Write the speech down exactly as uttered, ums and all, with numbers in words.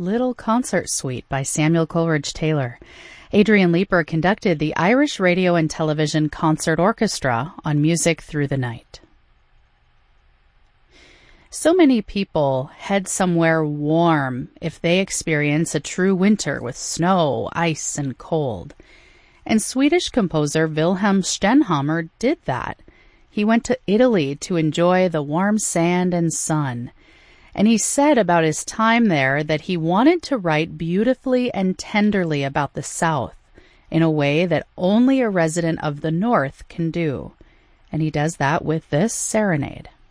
Little Concert Suite by Samuel Coleridge Taylor. Adrian Leeper conducted the Irish Radio and Television Concert Orchestra on Music Through the Night. So many people head somewhere warm if they experience a true winter with snow, ice, and cold. And Swedish composer Wilhelm Stenhammar did that. He went to Italy to enjoy the warm sand and sun. And he said about his time there that he wanted to write beautifully and tenderly about the South in a way that only a resident of the North can do. And he does that with this serenade.